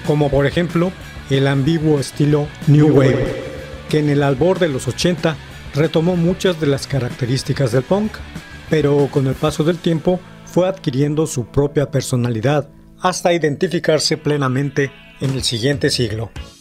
como por ejemplo el ambiguo estilo New Wave, que en el albor de los 80 retomó muchas de las características del punk, pero con el paso del tiempo fue adquiriendo su propia personalidad hasta identificarse plenamente en el siguiente siglo.